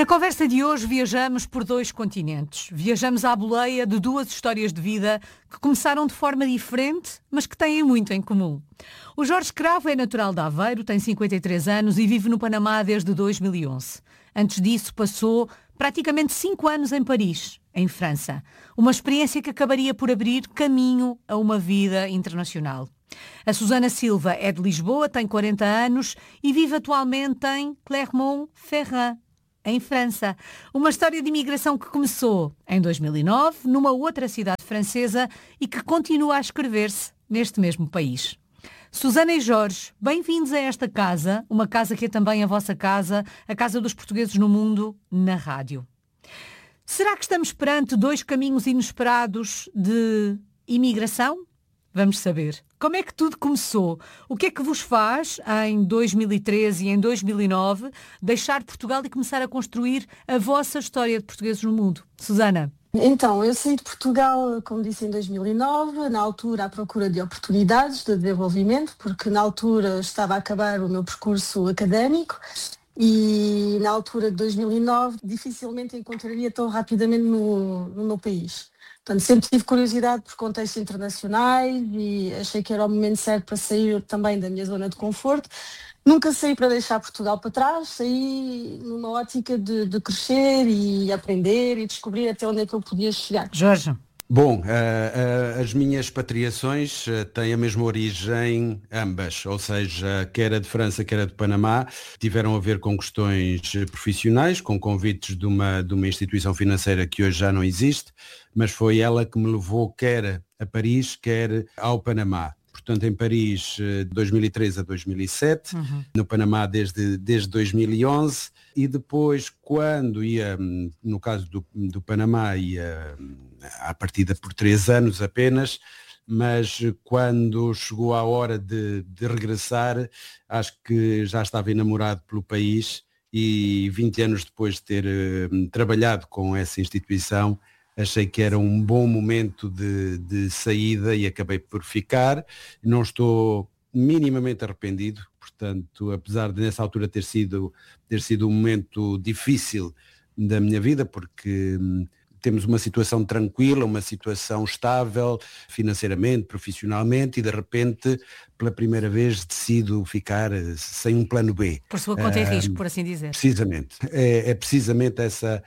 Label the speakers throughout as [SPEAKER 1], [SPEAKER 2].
[SPEAKER 1] Na conversa de hoje viajamos por 2 continentes. Viajamos à boleia de 2 histórias de vida que começaram de forma diferente, mas que têm muito em comum. O Jorge Cravo é natural de Aveiro, tem 53 anos e vive no Panamá desde 2011. Antes disso passou praticamente 5 anos em Paris, em França. Uma experiência que acabaria por abrir caminho a uma vida internacional. A Susana Silva é de Lisboa, tem 40 anos e vive atualmente em Clermont-Ferrand, em França. Uma história de imigração que começou em 2009, numa outra cidade francesa e que continua a escrever-se neste mesmo país. Susana e Jorge, bem-vindos a esta casa, uma casa que é também a vossa casa, a casa dos portugueses no mundo, na rádio. Será que estamos perante 2 caminhos inesperados de imigração? Vamos saber. Como é que tudo começou? O que é que vos faz, em 2013 e em 2009, deixar Portugal e começar a construir a vossa história de portugueses no mundo? Susana?
[SPEAKER 2] Então, eu saí de Portugal, como disse, em 2009, na altura à procura de oportunidades de desenvolvimento, porque na altura estava a acabar o meu percurso académico e na altura de 2009 dificilmente encontraria tão rapidamente no meu país. Portanto, sempre tive curiosidade por contextos internacionais e achei que era o momento certo para sair também da minha zona de conforto. Nunca saí para deixar Portugal para trás, saí numa ótica de crescer e aprender e descobrir até onde é que eu podia chegar.
[SPEAKER 1] Jorge?
[SPEAKER 3] Bom, as minhas expatriações têm a mesma origem ambas, ou seja, quer a de França, quer a de Panamá, tiveram a ver com questões profissionais, com convites de uma instituição financeira que hoje já não existe, mas foi ela que me levou quer a Paris, quer ao Panamá. Portanto, em Paris, de 2013 a 2007, no Panamá desde 2011, e depois, quando ia, no caso do Panamá, ia à partida por 3 anos apenas, mas quando chegou a hora de regressar, acho que já estava enamorado pelo país e 20 anos depois de ter trabalhado com essa instituição, achei que era um bom momento de saída e acabei por ficar. Não estou minimamente arrependido, portanto, apesar de nessa altura ter sido um momento difícil da minha vida, porque temos uma situação tranquila, uma situação estável, financeiramente, profissionalmente, e de repente, pela primeira vez, decido ficar sem um plano B.
[SPEAKER 1] Por sua conta e risco, por assim dizer.
[SPEAKER 3] Precisamente. É precisamente essa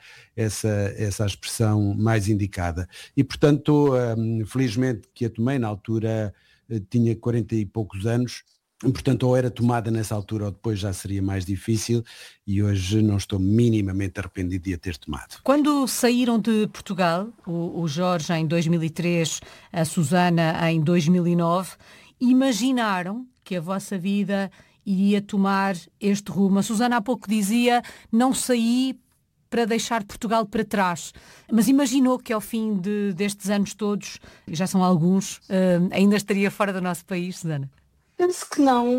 [SPEAKER 3] expressão mais indicada. E, portanto, felizmente que a tomei, na altura tinha 40 e poucos anos, portanto, ou era tomada nessa altura ou depois já seria mais difícil, e hoje não estou minimamente arrependido de a ter tomado.
[SPEAKER 1] Quando saíram de Portugal, o Jorge em 2003, a Susana em 2009, imaginaram que a vossa vida iria tomar este rumo? A Susana há pouco dizia, não saí para deixar Portugal para trás, mas imaginou que ao fim destes anos todos, já são alguns, ainda estaria fora do nosso país, Susana?
[SPEAKER 2] Penso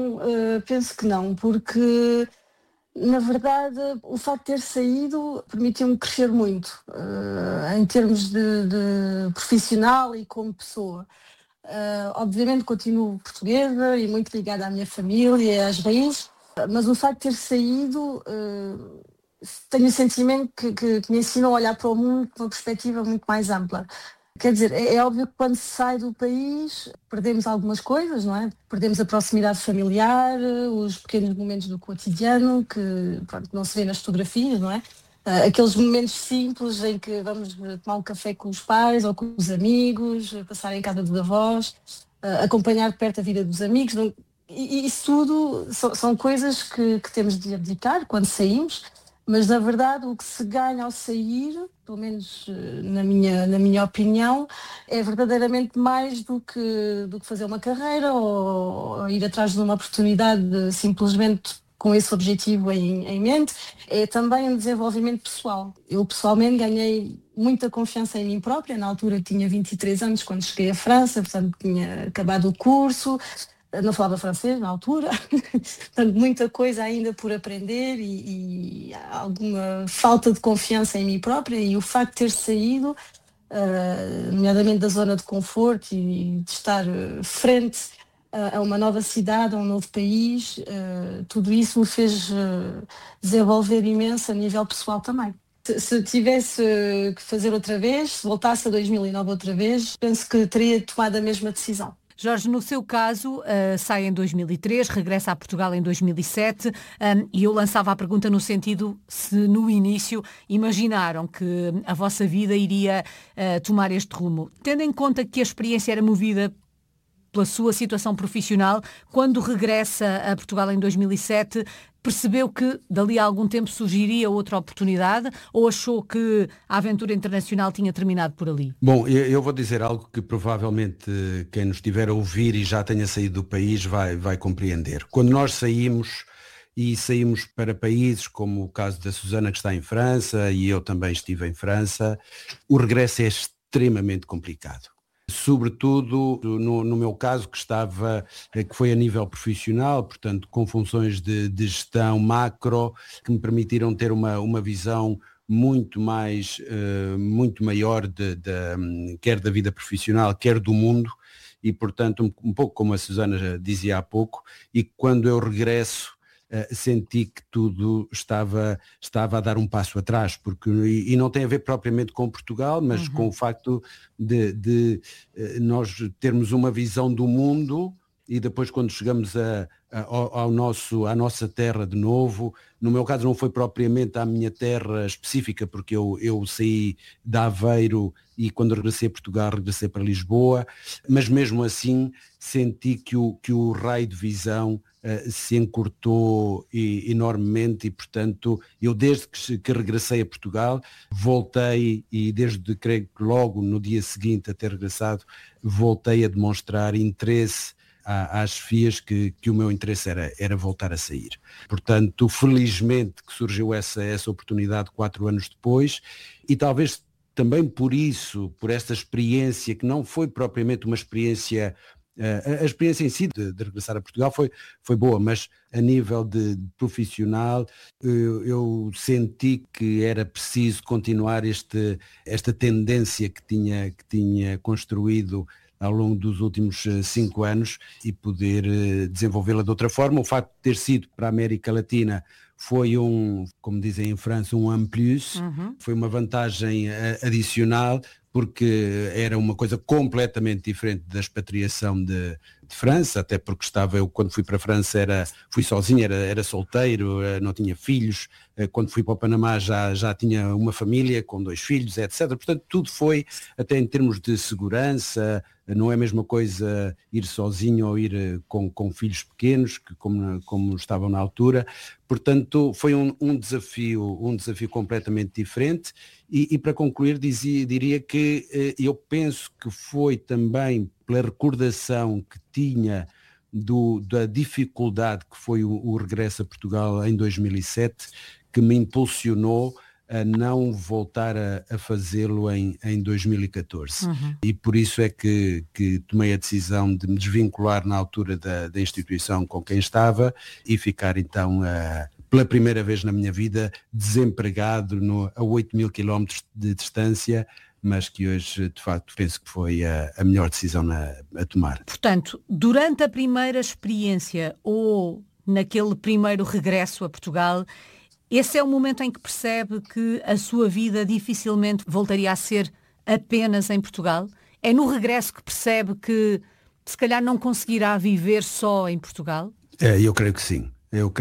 [SPEAKER 2] que não, porque na verdade o facto de ter saído permitiu-me crescer muito, em termos de profissional e como pessoa. Obviamente continuo portuguesa e muito ligada à minha família e às raízes, mas o facto de ter saído, tenho o sentimento que me ensinou a olhar para o mundo com uma perspectiva muito mais ampla. Quer dizer, é óbvio que quando se sai do país perdemos algumas coisas, não é? Perdemos a proximidade familiar, os pequenos momentos do cotidiano que não se vê nas fotografias, não é? Aqueles momentos simples em que vamos tomar um café com os pais ou com os amigos, passar em casa dos avós, acompanhar de perto a vida dos amigos. E isso tudo são coisas que temos de abdicar quando saímos. Mas, na verdade, o que se ganha ao sair, pelo menos na minha opinião, é verdadeiramente mais do que fazer uma carreira ou ir atrás de uma oportunidade simplesmente com esse objetivo em mente. É também um desenvolvimento pessoal. Eu, pessoalmente, ganhei muita confiança em mim própria. Na altura tinha 23 anos quando cheguei à França, portanto, tinha acabado o curso. Não falava francês na altura, portanto muita coisa ainda por aprender e alguma falta de confiança em mim própria, e o facto de ter saído, nomeadamente da zona de conforto e de estar frente a uma nova cidade, a um novo país, tudo isso me fez desenvolver imenso a nível pessoal também. Se tivesse que fazer outra vez, se voltasse a 2009 outra vez, penso que teria tomado a mesma decisão.
[SPEAKER 1] Jorge, no seu caso, sai em 2003, regressa a Portugal em 2007 e eu lançava a pergunta no sentido se no início imaginaram que a vossa vida iria tomar este rumo. Tendo em conta que a experiência era movida pela sua situação profissional, quando regressa a Portugal em 2007, percebeu que dali a algum tempo surgiria outra oportunidade ou achou que a aventura internacional tinha terminado por ali?
[SPEAKER 3] Bom, eu vou dizer algo que provavelmente quem nos estiver a ouvir e já tenha saído do país vai compreender. Quando nós saímos para países como o caso da Susana, que está em França, e eu também estive em França, o regresso é extremamente complicado. Sobretudo no meu caso, que foi a nível profissional, portanto com funções de gestão macro, que me permitiram ter uma visão muito maior quer da vida profissional, quer do mundo, e portanto um pouco como a Susana dizia há pouco, e quando eu regresso senti que tudo estava a dar um passo atrás, porque e não tem a ver propriamente com Portugal, mas com o facto de nós termos uma visão do mundo e depois quando chegamos à nossa terra de novo, no meu caso não foi propriamente à minha terra específica, porque eu saí de Aveiro e quando regressei a Portugal regressei para Lisboa, mas mesmo assim senti que o raio de visão se encurtou enormemente e, portanto, eu desde que regressei a Portugal, voltei e creio que logo no dia seguinte a ter regressado, voltei a demonstrar interesse às FIAs que o meu interesse era voltar a sair. Portanto, felizmente que surgiu essa oportunidade 4 anos depois e talvez também por esta experiência que não foi propriamente uma experiência. A experiência em si de regressar a Portugal foi boa, mas a nível de profissional eu senti que era preciso continuar esta tendência que tinha construído ao longo dos últimos 5 anos e poder desenvolvê-la de outra forma. O facto de ter sido para a América Latina foi como dizem em França, un plus, foi uma vantagem adicional, porque era uma coisa completamente diferente da expatriação de França, até porque eu quando fui para a França fui sozinho, era solteiro, não tinha filhos, quando fui para o Panamá já tinha uma família com 2 filhos, etc. Portanto, tudo foi, até em termos de segurança, não é a mesma coisa ir sozinho ou ir com filhos pequenos, que como estavam na altura. Portanto, foi um desafio completamente diferente e para concluir diria que eu penso que foi também pela recordação que tinha da dificuldade que foi o regresso a Portugal em 2007 que me impulsionou a não voltar a fazê-lo em 2014. E por isso é que tomei a decisão de me desvincular na altura da instituição com quem estava e ficar então pela primeira vez na minha vida desempregado a 8.000 quilómetros de distância, mas que hoje de facto penso que foi a melhor decisão a tomar.
[SPEAKER 1] Portanto, durante a primeira experiência ou naquele primeiro regresso a Portugal, esse é o momento em que percebe que a sua vida dificilmente voltaria a ser apenas em Portugal? É no regresso que percebe que se calhar não conseguirá viver só em Portugal?
[SPEAKER 3] Eu creio que sim.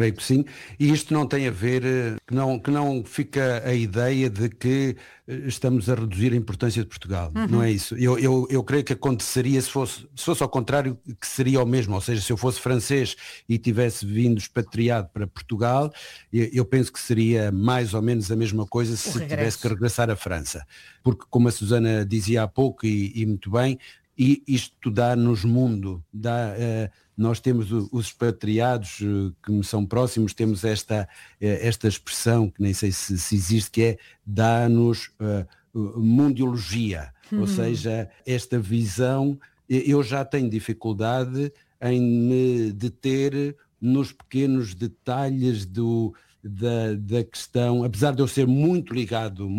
[SPEAKER 3] E isto não tem a ver, que não fica a ideia de que estamos a reduzir a importância de Portugal, não é isso. Eu creio que aconteceria se fosse ao contrário, que seria o mesmo, ou seja, se eu fosse francês e tivesse vindo expatriado para Portugal, eu penso que seria mais ou menos a mesma coisa se tivesse que regressar à França, porque como a Susana dizia há pouco e muito bem, e isto dá-nos mundo, nós temos os expatriados que me são próximos, temos esta expressão, que nem sei se existe, que é dá-nos mundiologia, ou seja, esta visão. Eu já tenho dificuldade em me deter nos pequenos detalhes da questão, apesar de eu ser muito ligado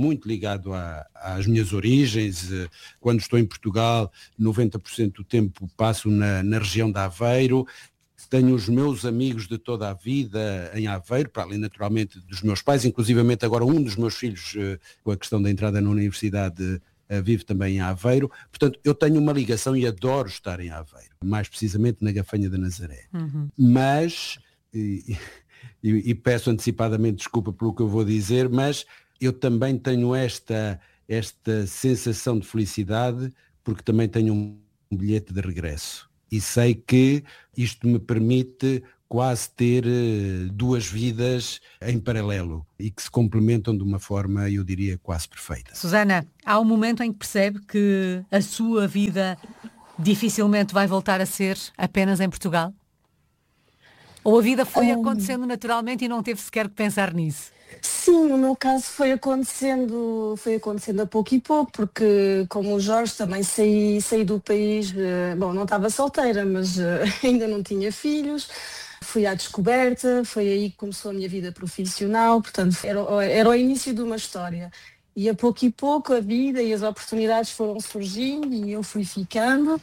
[SPEAKER 3] às minhas origens. Quando estou em Portugal, 90% do tempo passo na região de Aveiro. Tenho os meus amigos de toda a vida em Aveiro, para além naturalmente dos meus pais, inclusivamente agora um dos meus filhos, com a questão da entrada na universidade, vive também em Aveiro. Portanto, eu tenho uma ligação e adoro estar em Aveiro, mais precisamente na Gafanha de Nazaré. Mas, e peço antecipadamente desculpa pelo que eu vou dizer, mas eu também tenho esta sensação de felicidade, porque também tenho um bilhete de regresso. E sei que isto me permite quase ter duas vidas em paralelo e que se complementam de uma forma, eu diria, quase perfeita.
[SPEAKER 1] Susana, há um momento em que percebe que a sua vida dificilmente vai voltar a ser apenas em Portugal? Ou a vida foi acontecendo naturalmente e não teve sequer que pensar nisso?
[SPEAKER 2] Sim, no meu caso foi acontecendo a pouco e pouco, porque como o Jorge também saí do país, bom, não estava solteira, mas ainda não tinha filhos, fui à descoberta, foi aí que começou a minha vida profissional, portanto era o início de uma história. E a pouco a vida e as oportunidades foram surgindo e eu fui ficando.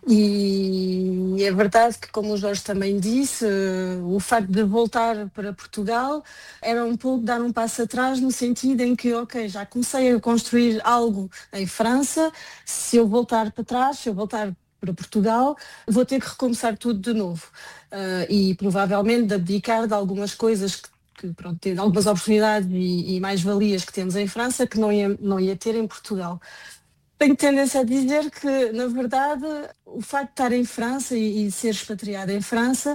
[SPEAKER 2] E é verdade que, como o Jorge também disse, o facto de voltar para Portugal era um pouco dar um passo atrás, no sentido em que, ok, já comecei a construir algo em França, se eu voltar para trás, se eu voltar para Portugal, vou ter que recomeçar tudo de novo. E provavelmente abdicar de algumas coisas que pronto, ter algumas oportunidades e mais-valias que temos em França que não ia ter em Portugal. Tenho tendência a dizer que, na verdade, o facto de estar em França e ser expatriada em França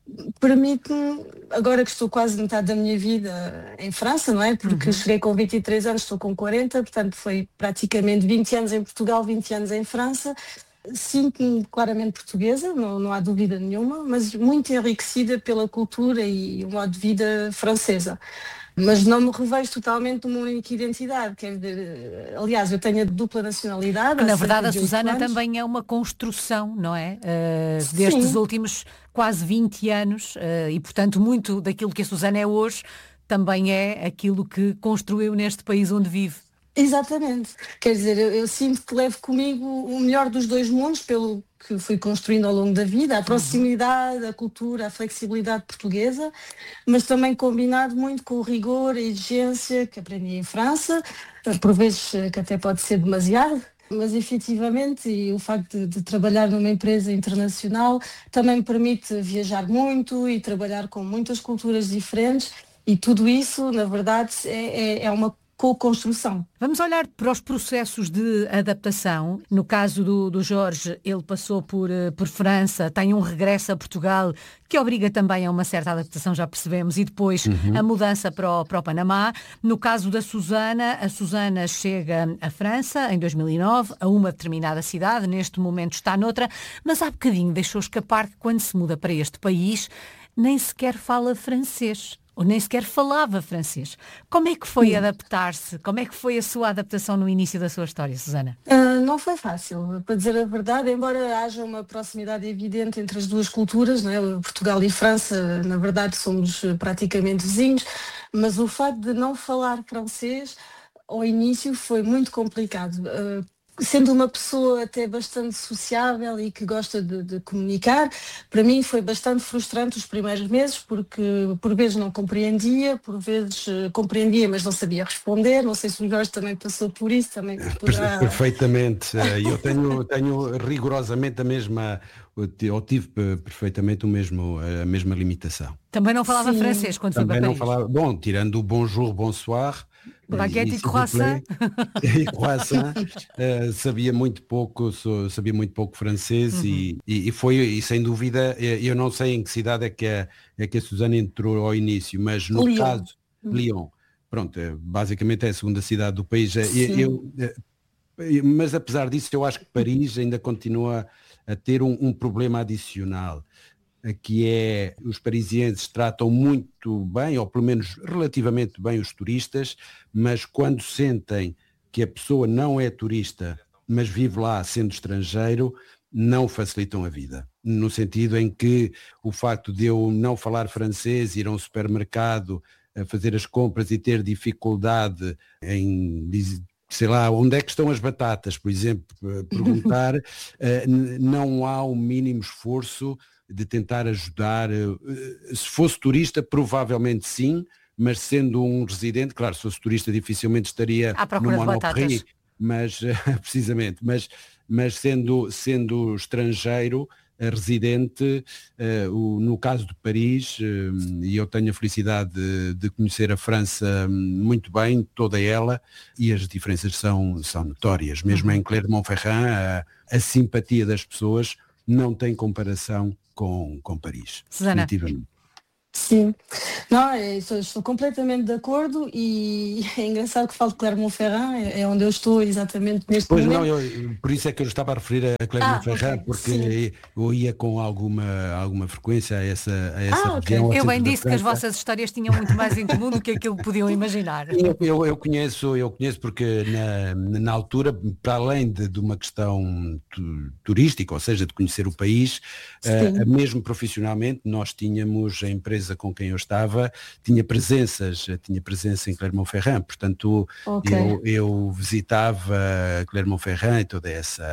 [SPEAKER 2] permite-me, agora que estou quase metade da minha vida em França, não é? Porque cheguei com 23 anos, estou com 40, portanto foi praticamente 20 anos em Portugal, 20 anos em França. Sinto-me claramente portuguesa, não há dúvida nenhuma, mas muito enriquecida pela cultura e o modo de vida francesa. Mas não me revejo totalmente numa única identidade, quer dizer, aliás, eu tenho a dupla nacionalidade.
[SPEAKER 1] Na verdade, a Susana também é uma construção, não é? Destes últimos quase 20 anos, e portanto muito daquilo que a Susana é hoje também é aquilo que construiu neste país onde vive.
[SPEAKER 2] Exatamente, quer dizer, eu sinto que levo comigo o melhor dos dois mundos, pelo que fui construindo ao longo da vida, a proximidade, a cultura, a flexibilidade portuguesa, mas também combinado muito com o rigor, a exigência que aprendi em França, por vezes que até pode ser demasiado, mas efetivamente, e o facto de trabalhar numa empresa internacional também me permite viajar muito e trabalhar com muitas culturas diferentes, e tudo isso, na verdade, é uma co-construção.
[SPEAKER 1] Vamos olhar para os processos de adaptação. No caso do Jorge, ele passou por França, tem um regresso a Portugal que obriga também a uma certa adaptação, já percebemos, e depois a mudança para o Panamá. No caso da Susana, a Susana chega à França em 2009, a uma determinada cidade, neste momento está noutra, mas há bocadinho deixou escapar que quando se muda para este país nem sequer fala francês. Ou nem sequer falava francês. Como é que foi adaptar-se? Como é que foi a sua adaptação no início da sua história, Susana?
[SPEAKER 2] Não foi fácil, para dizer a verdade, embora haja uma proximidade evidente entre as duas culturas, não é? Portugal e França, na verdade, somos praticamente vizinhos, mas o facto de não falar francês, ao início, foi muito complicado. Sendo uma pessoa até bastante sociável e que gosta de comunicar, para mim foi bastante frustrante os primeiros meses, porque por vezes não compreendia, por vezes compreendia, mas não sabia responder. Não sei se o Jorge também passou por isso, também poderá...
[SPEAKER 3] Perfeitamente. Eu tenho rigorosamente a mesma, ou tive perfeitamente a mesma limitação.
[SPEAKER 1] Também não falava francês quando foi para Paris?
[SPEAKER 3] Falava, bom, tirando o bonjour, bonsoir,
[SPEAKER 1] baguette e croissant.
[SPEAKER 3] E croissant, sabia muito pouco francês e foi, sem dúvida, eu não sei em que cidade é que a Susana entrou ao início, mas no caso Lyon, pronto, basicamente é a segunda cidade do país. Mas apesar disso, eu acho que Paris ainda continua a ter um problema adicional, que é os parisienses tratam muito bem, ou pelo menos relativamente bem, os turistas, mas quando sentem que a pessoa não é turista, mas vive lá sendo estrangeiro, não facilitam a vida. No sentido em que o facto de eu não falar francês, ir a um supermercado a fazer as compras e ter dificuldade em sei lá, onde é que estão as batatas, por exemplo, perguntar, não há o mínimo esforço de tentar ajudar. Se fosse turista, provavelmente sim, mas sendo um residente, claro, se fosse turista dificilmente estaria no Monoprix, mas precisamente, mas sendo estrangeiro, residente, no caso de Paris, e eu tenho a felicidade de conhecer a França muito bem, toda ela, e as diferenças são notórias. Mesmo em Clermont-Ferrand, a simpatia das pessoas não tem comparação com Paris.
[SPEAKER 1] Susana.
[SPEAKER 3] Definitivamente.
[SPEAKER 2] Sim, não, estou completamente de acordo e é engraçado que falo de Clermont-Ferrand, é onde eu estou exatamente neste momento.
[SPEAKER 3] Não, por isso é que eu estava a referir a Clermont-Ferrand, okay, porque sim, eu ia com alguma frequência a essa região.
[SPEAKER 1] Okay. Eu bem disse que as vossas histórias tinham muito mais em comum do que aquilo que podiam imaginar.
[SPEAKER 3] Eu conheço porque na altura, para além de uma questão turística, ou seja, de conhecer o país, mesmo profissionalmente, nós tínhamos a empresa com quem eu estava, tinha presença em Clermont-Ferrand, portanto eu visitava Clermont-Ferrand e toda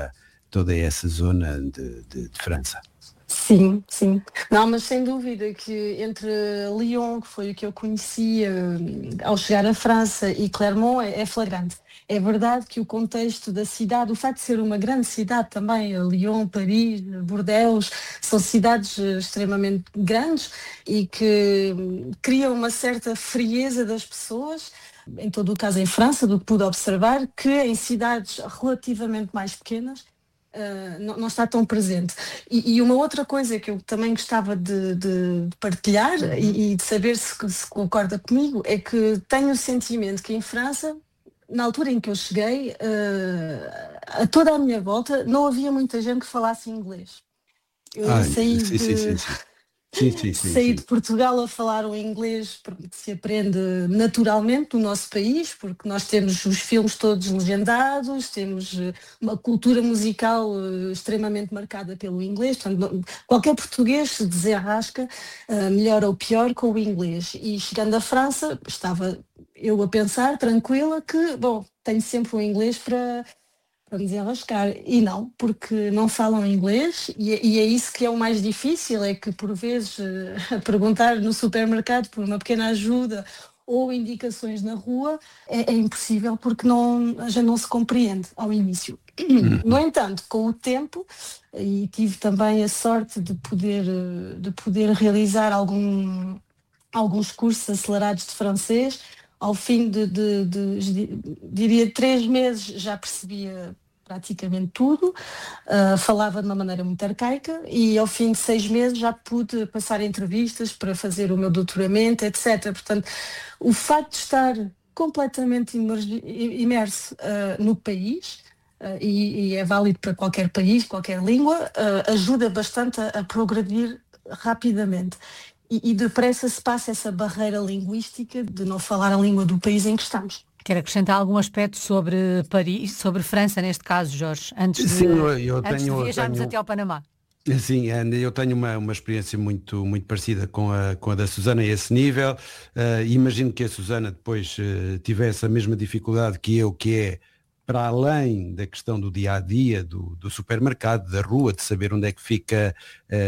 [SPEAKER 3] essa zona de França.
[SPEAKER 2] Sim. Não, mas sem dúvida que entre Lyon, que foi o que eu conhecia ao chegar à França, e Clermont é flagrante. É verdade que o contexto da cidade, o facto de ser uma grande cidade também, Lyon, Paris, Bordeaux, são cidades extremamente grandes e que criam uma certa frieza das pessoas, em todo o caso em França, do que pude observar, que em cidades relativamente mais pequenas não está tão presente. E uma outra coisa que eu também gostava de partilhar e de saber se concorda comigo, é que tenho o sentimento que em França, na altura em que eu cheguei, a toda a minha volta não havia muita gente que falasse inglês. Eu saí de Portugal a falar o inglês, porque se aprende naturalmente no nosso país, porque nós temos os filmes todos legendados, temos uma cultura musical extremamente marcada pelo inglês, portanto, qualquer português se desenrasca, melhor ou pior, com o inglês. E chegando à França, estava eu a pensar, tranquila, que, tenho sempre o inglês para me desenrascar. E não, porque não falam inglês e é isso que é o mais difícil, é que por vezes perguntar no supermercado por uma pequena ajuda ou indicações na rua é impossível, porque a gente não se compreende ao início. No entanto, com o tempo, e tive também a sorte de poder realizar alguns cursos acelerados de francês. Ao fim diria 3 meses, já percebia praticamente tudo, falava de uma maneira muito arcaica, e ao fim de 6 meses já pude passar entrevistas para fazer o meu doutoramento, etc. Portanto, o facto de estar completamente imerso no país, e é válido para qualquer país, qualquer língua, ajuda bastante a progredir rapidamente. E depressa se passa essa barreira linguística de não falar a língua do país em que estamos.
[SPEAKER 1] Quer acrescentar algum aspecto sobre Paris, sobre França neste caso, Jorge, antes de viajarmos até ao Panamá?
[SPEAKER 3] Sim, eu tenho uma experiência muito parecida com a da Susana a esse nível. Imagino que a Susana depois tivesse a mesma dificuldade que eu, que é, para além da questão do dia-a-dia, do supermercado, da rua, de saber onde é que fica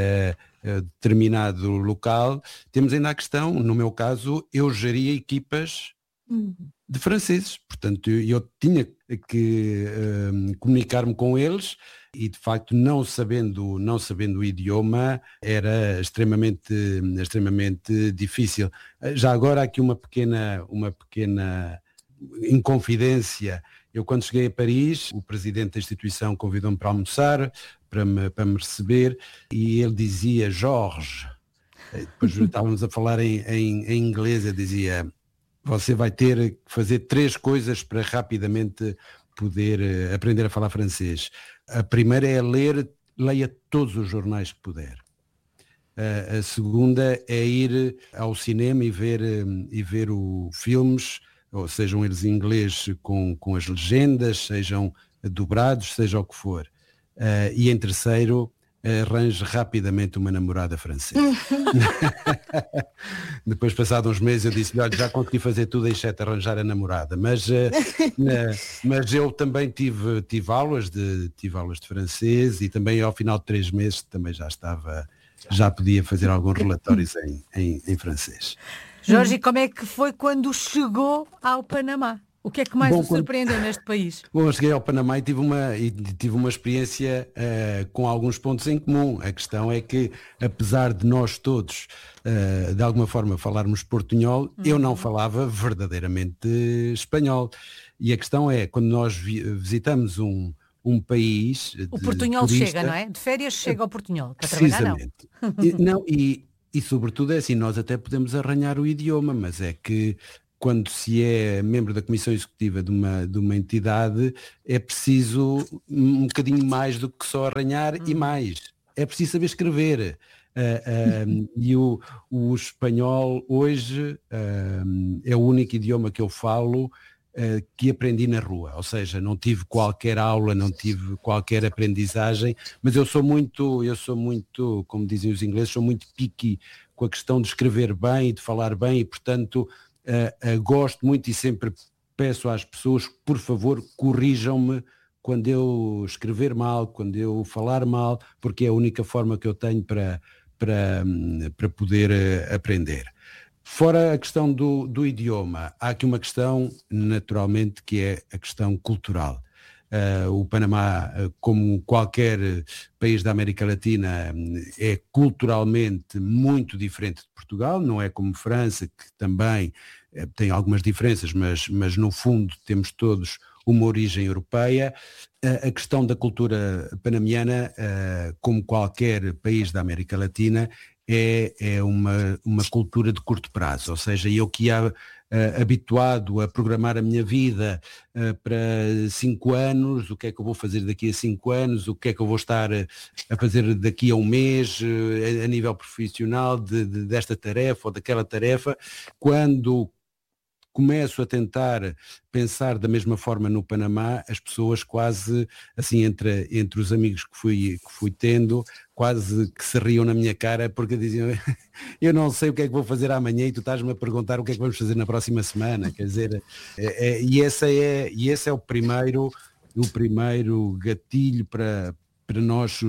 [SPEAKER 3] determinado local, temos ainda a questão, no meu caso, eu geria equipas de franceses, portanto eu tinha que comunicar-me com eles, e de facto não sabendo o idioma era extremamente difícil. Já agora aqui uma pequena inconfidência. Eu, quando cheguei a Paris, o presidente da instituição convidou-me para almoçar, para me receber, e ele dizia: Jorge, depois estávamos a falar em inglês, ele dizia: você vai ter que fazer 3 coisas para rapidamente poder aprender a falar francês. A primeira é leia todos os jornais que puder. A segunda é ir ao cinema e ver filmes, ou sejam eles em inglês com as legendas, sejam dobrados, seja o que for. E em terceiro, arranje rapidamente uma namorada francesa. Depois, passado uns meses, eu disse-lhe, olha, já consegui fazer tudo exceto arranjar a namorada. Mas eu também tive aulas de francês, e também ao final de 3 meses também já podia fazer alguns relatórios em francês.
[SPEAKER 1] Jorge, e como é que foi quando chegou ao Panamá? O que é que mais o surpreendeu neste país?
[SPEAKER 3] Bom, eu cheguei ao Panamá e tive uma experiência com alguns pontos em comum. A questão é que, apesar de nós todos, de alguma forma, falarmos portunhol, eu não falava verdadeiramente espanhol. E a questão é, quando nós visitamos um país...
[SPEAKER 1] O portunhol
[SPEAKER 3] turista,
[SPEAKER 1] chega, não é? De férias chega ao portunhol. Para trabalhar, não.
[SPEAKER 3] E sobretudo é assim, nós até podemos arranhar o idioma, mas é que quando se é membro da Comissão Executiva de uma entidade, é preciso um bocadinho mais do que só arranhar e mais. É preciso saber escrever. E o espanhol hoje é o único idioma que eu falo que aprendi na rua, ou seja, não tive qualquer aula, não tive qualquer aprendizagem, mas eu sou muito, como dizem os ingleses, sou muito picky com a questão de escrever bem e de falar bem, e portanto gosto muito e sempre peço às pessoas, por favor, corrijam-me quando eu escrever mal, quando eu falar mal, porque é a única forma que eu tenho para poder aprender. Fora a questão do idioma, há aqui uma questão, naturalmente, que é a questão cultural. O Panamá, como qualquer país da América Latina, é culturalmente muito diferente de Portugal, não é como França, que também tem algumas diferenças, mas no fundo temos todos uma origem europeia. A questão da cultura panamiana, como qualquer país da América Latina, é uma cultura de curto prazo, ou seja, eu que ia habituado a programar a minha vida para 5 anos, o que é que eu vou fazer daqui a 5 anos, o que é que eu vou estar a fazer daqui a um mês, a nível profissional, desta tarefa ou daquela tarefa, quando começo a tentar pensar da mesma forma no Panamá, as pessoas quase, assim, entre os amigos que fui tendo, quase que se riam na minha cara, porque diziam, eu não sei o que é que vou fazer amanhã e tu estás-me a perguntar o que é que vamos fazer na próxima semana. Quer dizer, esse é o primeiro gatilho para nós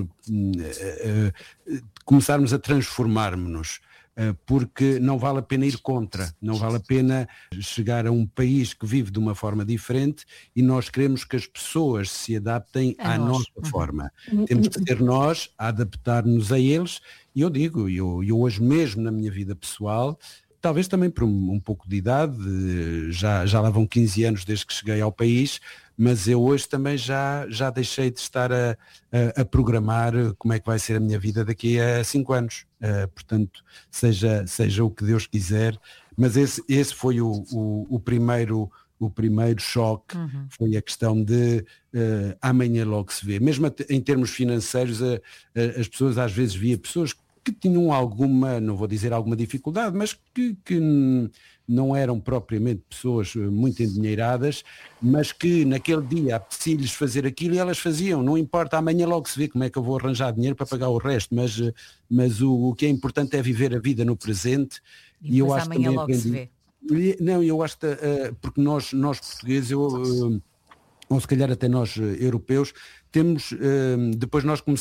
[SPEAKER 3] começarmos a transformarmos-nos. Porque não vale a pena ir contra, não vale a pena chegar a um país que vive de uma forma diferente e nós queremos que as pessoas se adaptem à nossa forma. Temos que ser nós a adaptar-nos a eles, e eu digo, eu hoje mesmo na minha vida pessoal, talvez também por um pouco de idade, já lá vão 15 anos desde que cheguei ao país, mas eu hoje também já deixei de estar a programar como é que vai ser a minha vida daqui a 5 anos. Portanto, seja o que Deus quiser, mas esse foi o primeiro choque, foi a questão de amanhã logo se vê. Mesmo em termos financeiros, as pessoas às vezes via pessoas que tinham alguma, não vou dizer alguma dificuldade, mas que não eram propriamente pessoas muito endinheiradas, mas que naquele dia apetecia-lhes fazer aquilo e elas faziam. Não importa, amanhã logo se vê como é que eu vou arranjar dinheiro para pagar o resto, mas o que é importante é viver a vida no presente.
[SPEAKER 1] E eu acho amanhã logo se vê.
[SPEAKER 3] Não, eu acho que, porque nós portugueses, ou se calhar até nós europeus, temos, depois nós começamos